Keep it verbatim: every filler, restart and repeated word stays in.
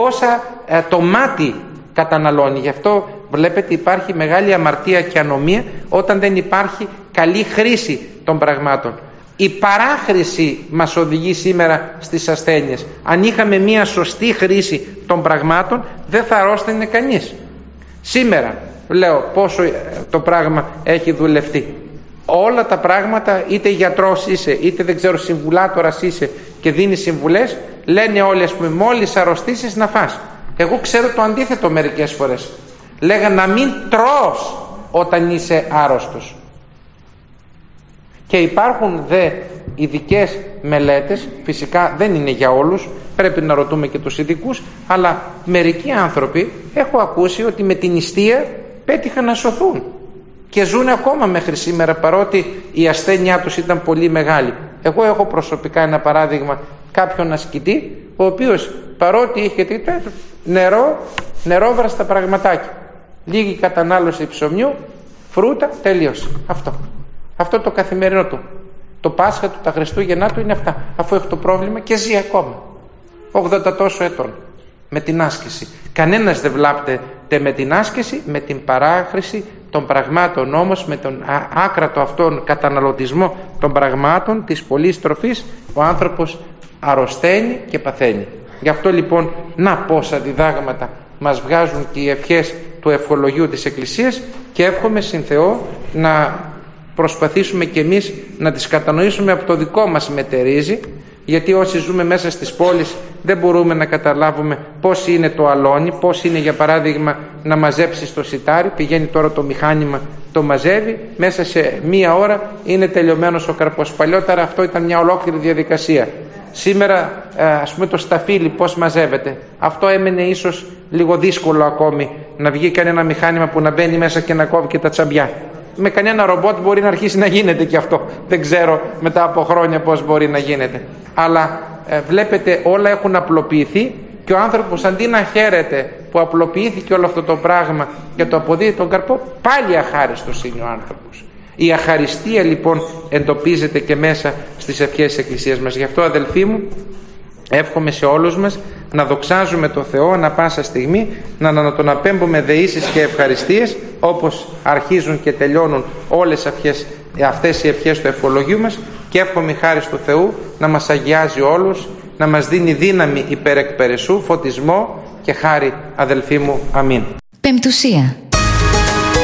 Πόσα ε, το μάτι καταναλώνει. Γι' αυτό βλέπετε υπάρχει μεγάλη αμαρτία και ανομία όταν δεν υπάρχει καλή χρήση των πραγμάτων. Η παράχρηση μας οδηγεί σήμερα στις ασθένειες. Αν είχαμε μία σωστή χρήση των πραγμάτων δεν θα αρρώστανε κανείς. Σήμερα λέω πόσο το πράγμα έχει δουλευτεί. Όλα τα πράγματα, είτε γιατρός είσαι είτε δεν ξέρω συμβουλάτορας είσαι και δίνει συμβουλές, λένε όλοι ας πούμε μόλις αρρωστήσεις να φας. Εγώ ξέρω το αντίθετο μερικές φορές. Λέγανε να μην τρως όταν είσαι άρρωστος. Και υπάρχουν δε ειδικές μελέτες, φυσικά δεν είναι για όλους, πρέπει να ρωτούμε και τους ειδικούς, αλλά μερικοί άνθρωποι έχω ακούσει ότι με την νηστεία πέτυχαν να σωθούν και ζουν ακόμα μέχρι σήμερα, παρότι η ασθένειά τους ήταν πολύ μεγάλη. Εγώ έχω προσωπικά ένα παράδειγμα κάποιον ασκητή, ο οποίος παρότι είχε νερό, νερόβραστα πραγματάκια, λίγη κατανάλωση ψωμιού, φρούτα, τελείωσε. Αυτό. Αυτό το καθημερινό του. Το Πάσχα του, τα Χριστούγεννά του είναι αυτά. Αφού έχει το πρόβλημα και ζει ακόμα. ογδόντα τόσο ετών. Με την άσκηση. Κανένας δεν βλάπτεται με την άσκηση, με την παράχρηση των πραγμάτων όμως, με τον άκρατο αυτόν καταναλωτισμό των πραγμάτων, της πολλής τροφής, ο άνθρωπος αρρωσταίνει και παθαίνει. Γι' αυτό λοιπόν, να πόσα διδάγματα μας βγάζουν και οι ευχές του ευχολογίου της Εκκλησίας και εύχομαι συν Θεό να προσπαθήσουμε και εμείς να τις κατανοήσουμε από το δικό μας μετερίζει, γιατί όσοι ζούμε μέσα στις πόλεις δεν μπορούμε να καταλάβουμε πώς είναι το αλόνι, πώς είναι για παράδειγμα να μαζέψεις το σιτάρι, πηγαίνει τώρα το μηχάνημα, το μαζεύει, μέσα σε μία ώρα είναι τελειωμένος ο καρπός. Παλιότερα αυτό ήταν μια ολόκληρη διαδικασία. Σήμερα ας πούμε το σταφύλι πώς μαζεύεται, αυτό έμενε ίσως λίγο δύσκολο ακόμη, να βγει κανένα μηχάνημα που να μπαίνει μέσα και να κόβει και τα τσαμπιά. Με κανένα ρομπότ μπορεί να αρχίσει να γίνεται και αυτό. Δεν ξέρω μετά από χρόνια πώς μπορεί να γίνεται. Αλλά ε, βλέπετε όλα έχουν απλοποιηθεί και ο άνθρωπος αντί να χαίρεται που απλοποιήθηκε όλο αυτό το πράγμα και το αποδίδει τον καρπό, πάλι αχάριστος είναι ο άνθρωπος. Η αχαριστία λοιπόν εντοπίζεται και μέσα στις ευχές της Εκκλησίας μας. Γι' αυτό αδελφοί μου, εύχομαι σε όλους μας να δοξάζουμε το Θεό ανα πάσα στιγμή, να τον απέμπουμε δεήσεις και ευχαριστίες όπως αρχίζουν και τελειώνουν όλες αυτές, αυτές οι ευχές του ευχολογίου μας, και εύχομαι χάρη του Θεού να μας αγιάζει όλους, να μας δίνει δύναμη υπερεκπερισσού, φωτισμό και χάρη αδελφοί μου. Αμήν. Πεμπτουσία.